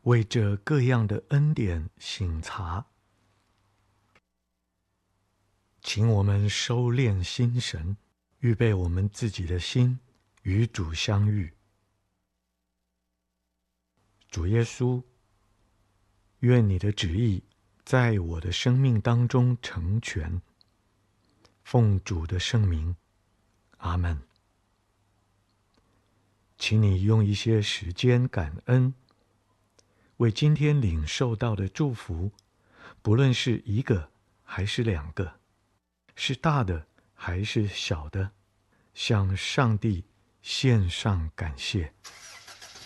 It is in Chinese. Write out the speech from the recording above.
为这各样的恩典省察，请我们收敛心神，预备我们自己的心，与主相遇。主耶稣，愿你的旨意在我的生命当中成全。奉主的圣名，阿们。请你用一些时间感恩，为今天领受到的祝福，不论是一个还是两个，是大的还是小的，向上帝献上感谢。